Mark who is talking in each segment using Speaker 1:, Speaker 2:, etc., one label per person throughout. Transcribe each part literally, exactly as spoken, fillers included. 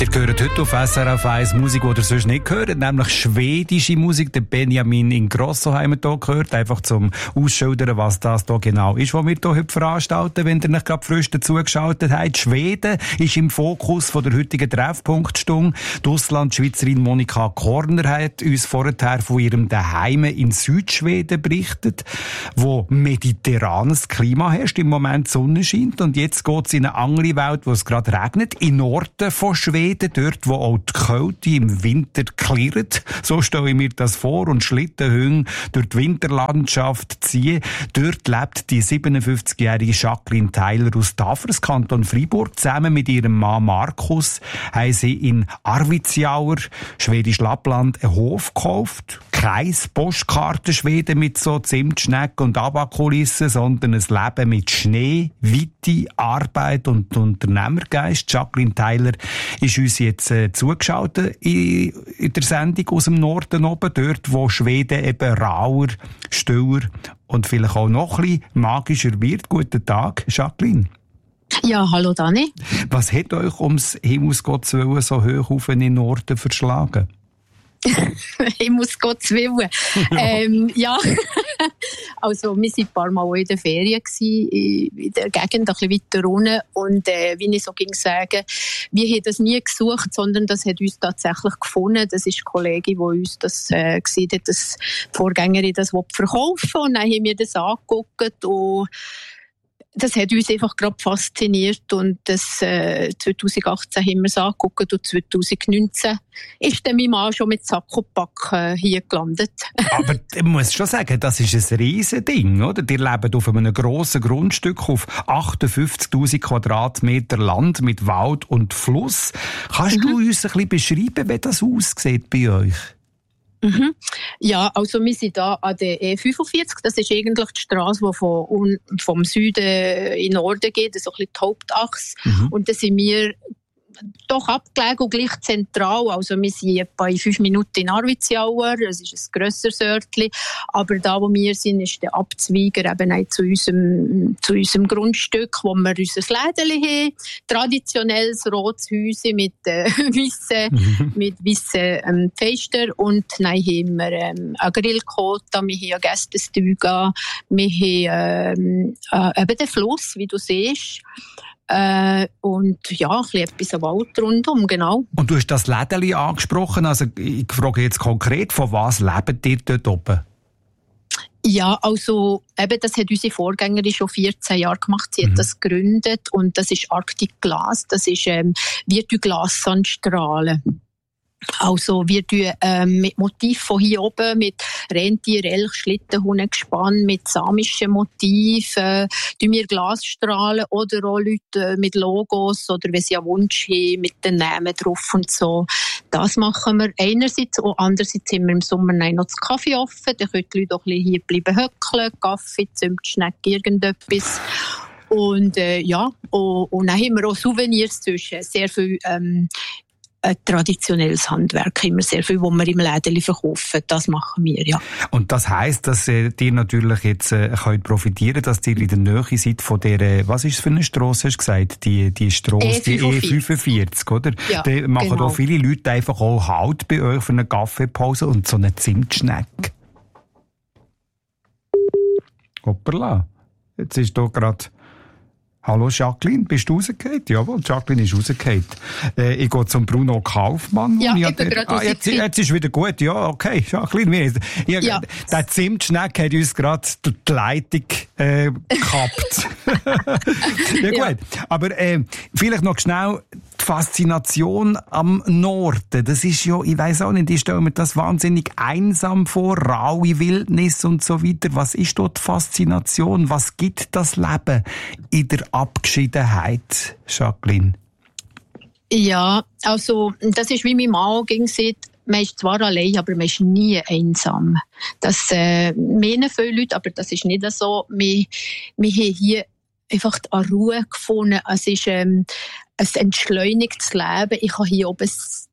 Speaker 1: Ihr hört heute auf S R F eins Musik, die ihr sonst nicht hört, nämlich schwedische Musik. Der Benjamin Ingrosso haben wir hier gehört, einfach zum Ausschildern, was das hier genau ist, was wir hier heute veranstalten, wenn ihr nicht gerade frisch dazugeschaltet habt. Schweden ist im Fokus von der heutigen Treffpunktstunde. Die Auslandschweizerin Monika Korner hat uns vorher von ihrem Daheim in Südschweden berichtet, wo mediterranes Klima herrscht, im Moment die Sonne scheint, und jetzt geht es in eine andere Welt, wo es gerade regnet, in Norden von Schweden. Dort, wo auch die Kälte im Winter klirrt. So stelle ich mir das vor. Und Schlittenhunde durch die Winterlandschaft ziehen. Dort lebt die siebenundfünfzigjährige Jacqueline Tyler aus Tafers, Kanton Fribourg. Zusammen mit ihrem Mann Markus haben sie in Arvidsjaur, Schwedisch Lappland, einen Hof gekauft. Kein Postkartenschweden mit so Zimtschnecken und Abakulissen, sondern ein Leben mit Schnee, Weite, Arbeit und Unternehmergeist. Jacqueline Tyler ist uns jetzt äh, zugeschaltet in, in der Sendung aus dem Norden oben, dort, wo Schweden eben rauer, stiller und vielleicht auch noch ein bisschen magischer wird. Guten Tag, Jacqueline.
Speaker 2: Ja, hallo Dani.
Speaker 1: Was hat euch ums Himmelsgott Willen so hoch auf in den Norden verschlagen?
Speaker 2: Ich muss Gott willen. Ja, ähm, ja. Also wir waren ein paar Mal in der Ferien gewesen, in der Gegend, ein bisschen weiter unten. Und äh, wie ich so ging sagen, wir haben das nie gesucht, sondern das hat uns tatsächlich gefunden. Das ist die Kollegin, die uns das äh, gesehen hat, dass die Vorgängerin das verkaufen will. Und dann haben wir das angeguckt und das hat uns einfach gerade fasziniert, und das, äh, zwanzig achtzehn haben wir es angeguckt und zwanzig neunzehn ist dann mein Mann schon mit Sack und Pack äh, hier gelandet.
Speaker 1: Aber ich muss schon sagen, das ist ein Riesending, oder? Ihr lebt auf einem grossen Grundstück auf achtundfünfzigtausend Quadratmeter Land mit Wald und Fluss. Kannst mhm. du uns ein bisschen beschreiben, wie das aussieht bei euch?
Speaker 2: Mhm. Ja, also wir sind da an der E fünfundvierzig. Das ist eigentlich die Straße, die vom, vom Süden in den Norden geht. Das ist so ein bisschen die Hauptachse. Mhm. Und da sind wir doch abgelegen und gleich zentral. Also wir sind etwa in fünf Minuten in Arvidsjaur. Das ist ein grösseres Örtchen. Aber da, wo wir sind, ist der Abzweiger eben auch zu unserem, zu unserem Grundstück, wo wir unser Lädeli haben. Traditionelles rotes Häuschen mit äh, weissen, mit weissen ähm, Fenstern. Und dann haben wir ähm, eine Grillkota, wir haben eine Gästestüge, wir haben äh, eben den Fluss, wie du siehst. Äh, und ja, ein bisschen etwas am Wald rundum, genau.
Speaker 1: Und du hast das Lädeli angesprochen, also ich frage jetzt konkret, von was lebt ihr dort oben?
Speaker 2: Ja, also eben, das hat unsere Vorgängerin schon vierzehn Jahre gemacht. Sie mhm. hat das gegründet, und das ist Arctic Glass, das ist ähm, wie die Glassandstrahlen. Also wir tun ähm, mit Motiv von hier oben, mit Rentier, Elch, Schlittenhunden, Gespann, mit samischen Motiven, äh, tun wir Glasstrahlen oder auch Leute mit Logos oder wenn sie einen Wunsch haben, mit den Namen drauf und so. Das machen wir einerseits, und andererseits sind wir im Sommer noch das Kaffee offen, dann können die Leute auch ein bisschen hier bleiben höckeln, Kaffee, Zimtschneck, irgendetwas. Und äh, ja, und, und dann haben wir auch Souvenirs zwischen, sehr viel ähm, ein traditionelles Handwerk, immer sehr viel, was wir im Läden verkaufen. Das machen wir, ja.
Speaker 1: Und das heisst, dass äh, ihr natürlich jetzt äh, könnt profitieren, dass ihr in der Nähe seid von der, äh, was ist es für eine Strasse, hast du gesagt? Die, die Strasse, die E fünfundvierzig, oder? Ja, da machen genau. Auch viele Leute einfach auch Halt bei euch für eine Kaffeepause und so eine Zimtschneck. Hoppala. Jetzt ist da gerade... Hallo Jacqueline, bist du rausgefallen? Jawohl, Jacqueline ist rausgefallen. Äh, ich gehe zum Bruno Kaufmann.
Speaker 2: Ja, ich
Speaker 1: bin
Speaker 2: gerade
Speaker 1: ah, jetzt, jetzt ist wieder gut. Ja, okay, Jacqueline. Wir, ich,
Speaker 2: ja.
Speaker 1: Der Zimtschneck hat uns gerade die Leitung äh, gekappt. Ja gut, ja. Aber äh, vielleicht noch schnell die Faszination am Norden. Das ist ja, ich weiss auch nicht, ich stelle mir das wahnsinnig einsam vor, raue Wildnis und so weiter. Was ist dort die Faszination? Was gibt das Leben in der Abgeschiedenheit, Jacqueline?
Speaker 2: Ja, also das ist wie mein Mann gesagt, man ist zwar allein, aber man ist nie einsam. Das äh, meinen viele Leute, aber das ist nicht so. Wir, wir haben hier einfach eine Ruhe gefunden. Es ist ähm, ein entschleunigtes Leben. Ich habe hier oben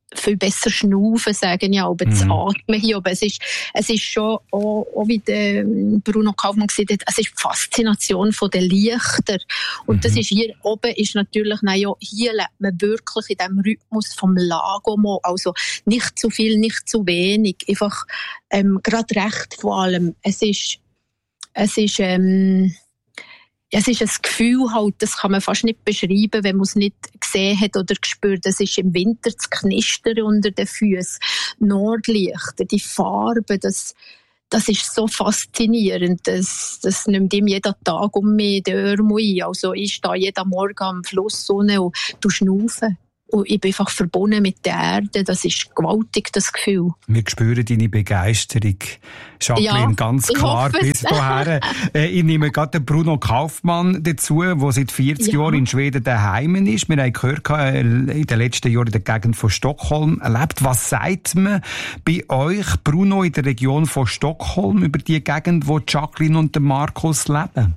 Speaker 2: viel besser schnaufen, sagen ja, aber das
Speaker 1: Mhm.
Speaker 2: Atmen hier oben. Es ist, es ist schon, auch, auch wie der Bruno Kaufmann gesagt hat, es ist die Faszination von den Lichtern. Und
Speaker 1: Mhm.
Speaker 2: das ist hier oben, ist natürlich, na ja, hier lebt man wirklich in dem Rhythmus vom Lagomo. Also nicht zu viel, nicht zu wenig. Einfach, ähm, gerade recht vor allem. Es ist, es ist, ähm, Ja, es ist ein Gefühl halt, das kann man fast nicht beschreiben, wenn man es nicht gesehen hat oder gespürt. Es ist im Winter das Knistern unter den Füßen, Nordlichter, die Farben, das, das ist so faszinierend. Das, das nimmt ihm jeden Tag um mich den Ärmel ein. Also ich stehe jeden Morgen am Fluss unten und du schnaufen. Und ich bin einfach verbunden mit der Erde. Das ist gewaltig, das Gefühl.
Speaker 1: Wir spüren deine Begeisterung, Jacqueline,
Speaker 2: Ja,
Speaker 1: ganz
Speaker 2: ich
Speaker 1: klar
Speaker 2: hoffe es.
Speaker 1: bis dahin. Äh, ich nehme gerade den Bruno Kaufmann dazu, der seit vierzig
Speaker 2: Ja.
Speaker 1: Jahren in Schweden daheim ist. Wir haben gehört, äh, in den letzten Jahren in der Gegend von Stockholm lebt. Was sagt man bei euch, Bruno, in der Region von Stockholm über die Gegend, wo Jacqueline und der Markus leben?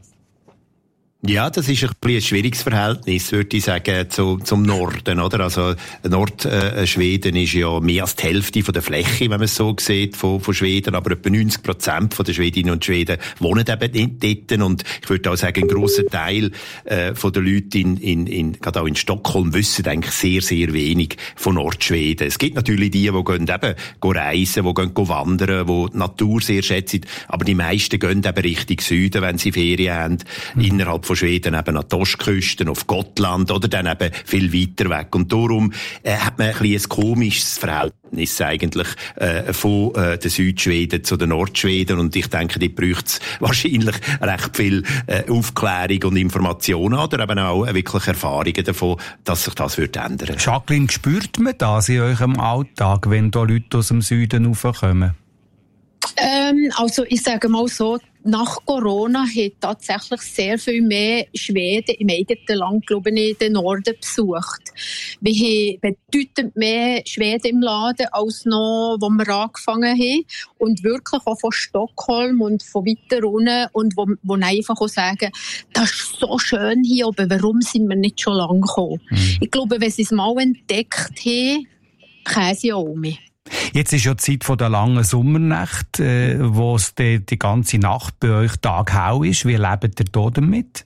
Speaker 3: Ja, das ist ein bisschen ein schwieriges Verhältnis, würde ich sagen, zu, zum Norden, oder? Also, Nordschweden äh, ist ja mehr als die Hälfte von der Fläche, wenn man es so sieht, von, von Schweden. Aber etwa neunzig Prozent von der Schwedinnen und Schweden wohnen eben dort. Und ich würde auch sagen, ein grosser Teil äh, von der Leute in, in, in, gerade auch in Stockholm wissen eigentlich sehr, sehr wenig von Nordschweden. Es gibt natürlich die, die gehen eben gehen reisen, die gehen wandern, die die Natur sehr schätzen. Aber die meisten gehen eben Richtung Süden, wenn sie Ferien haben, mhm. innerhalb von Schweden eben an die Ostküsten, auf Gotland oder dann eben viel weiter weg. Und darum äh, hat man ein bisschen ein komisches Verhältnis eigentlich äh, von äh, den Südschweden zu den Nordschweden. Und ich denke, die braucht es wahrscheinlich recht viel äh, Aufklärung und Informationen oder eben auch äh, wirklich Erfahrungen davon, dass sich das wird ändern.
Speaker 1: Jacqueline, spürt man das in eurem Alltag, wenn da Leute aus dem Süden raufkommen?
Speaker 2: Ähm, also ich sage mal so, nach Corona hat tatsächlich sehr viel mehr Schweden im eigenen Land, glaube ich, den Norden besucht. Wir haben bedeutend mehr Schweden im Laden als noch, wo wir angefangen haben. Und wirklich auch von Stockholm und von weiter unten. Und wo, wo einfach auch sagen, das ist so schön hier oben, warum sind wir nicht schon lange gekommen? Mhm. Ich glaube, wenn sie es mal entdeckt haben, kommen sie auch mehr.
Speaker 1: Jetzt ist ja die Zeit der langen Sommernächte, äh, wo es die, die ganze Nacht bei euch taghell ist. Wie lebt ihr da damit?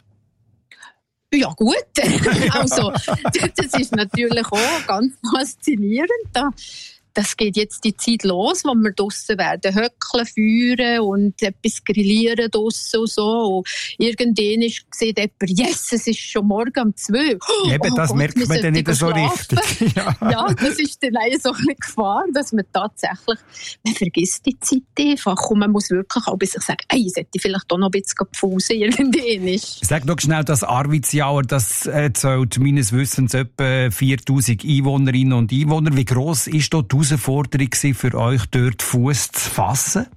Speaker 2: Ja gut, also das ist natürlich auch ganz faszinierend. Da, das geht jetzt die Zeit los, wo wir draussen werden höckeln, feuern und etwas grillieren draussen und so. Und irgendwann ist sieht jemand, yes, es ist schon morgen um zwei. Oh,
Speaker 1: Eben,
Speaker 2: oh
Speaker 1: das
Speaker 2: Gott,
Speaker 1: merkt man dann nicht so
Speaker 2: schlafen.
Speaker 1: richtig. Ja.
Speaker 2: Ja, das ist dann so eine Gefahr, dass man tatsächlich, man vergisst die Zeit einfach und man muss wirklich auch bei sich sagen, ey, sollte ich vielleicht auch noch ein bisschen pfusen irgendwann ist.
Speaker 1: Sag doch schnell, das Arvidsjaur, das äh, zählt meines Wissens etwa viertausend Einwohnerinnen und Einwohner. Wie gross ist da die Herausforderung für euch, dort Fuß zu fassen?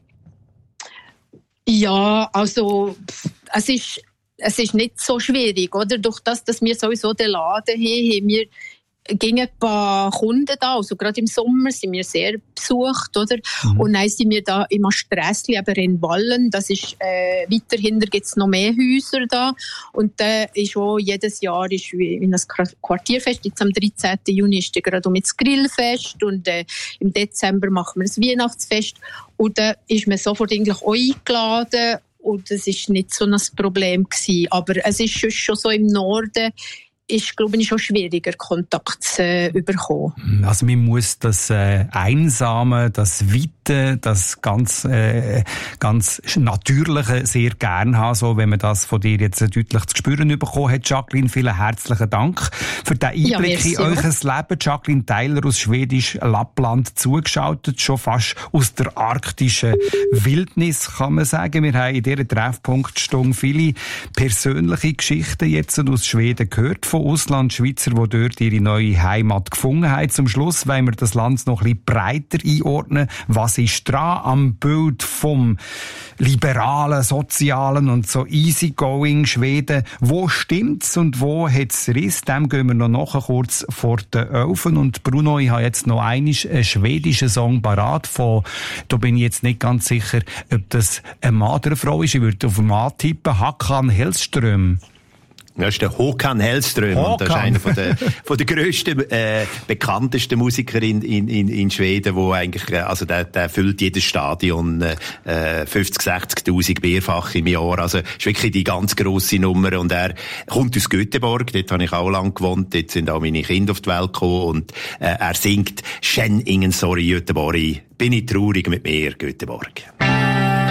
Speaker 2: Ja, also es ist, es ist nicht so schwierig, oder? Durch das, dass wir sowieso den Laden haben, haben wir gingen ein paar Kunden da, also gerade im Sommer sind wir sehr besucht, oder? Mhm. Und dann sind wir da im Strässli, eben in Wallen, das ist, äh, weiterhin gibt es noch mehr Häuser da und da ist auch jedes Jahr ist wie in das Quartierfest, jetzt am dreizehnten Juni ist gerade um das Grillfest und äh, im Dezember machen wir das Weihnachtsfest und da ist man sofort eigentlich auch eingeladen und das ist nicht so ein Problem gewesen, aber es ist schon so im Norden, ist, glaube ich, schon schwieriger, Kontakt zu äh, bekommen.
Speaker 1: Also man muss das äh, Einsame, das Weite, das ganz, äh, ganz Natürliche sehr gern haben, so wenn man das von dir jetzt deutlich zu spüren bekommen hat. Jacqueline, vielen herzlichen Dank für den Einblick ja, in eures Leben. Jacqueline Theiler aus Schwedisch Lappland zugeschaltet, schon fast aus der arktischen Wildnis, kann man sagen. Wir haben in dieser Treffpunktstunde viele persönliche Geschichten jetzt aus Schweden gehört, von Auslandschweizer, die dort ihre neue Heimat gefunden haben. Zum Schluss wollen wir das Land noch ein bisschen breiter einordnen. Was ist dran am Bild vom liberalen, sozialen und so easygoing Schweden? Wo stimmt's und wo hat's Riss? Dem gehen wir noch nachher kurz vor den Öfen. Und Bruno, ich habe jetzt noch einen schwedischen Song parat von, da bin ich jetzt nicht ganz sicher, ob das eine Mann oder eine Frau ist. Ich würde auf einen Mann tippen, Håkan Hellström.
Speaker 3: Das ist der Håkan Hellström.
Speaker 1: Håkan.
Speaker 3: Und das ist einer von der, von der grössten, äh, bekanntesten Musiker in, in, in, in Schweden, wo eigentlich, äh, also der, der füllt jedes Stadion, äh, fünfzig, sechzigtausend mehrfach im Jahr. Also, ist wirklich die ganz grosse Nummer. Und er kommt aus Göteborg. Dort habe ich auch lang gewohnt. Dort sind auch meine Kinder auf die Welt gekommen. Und, äh, er singt Skänn ingen sorry Göteborg. Bin ich traurig mit mir, Göteborg.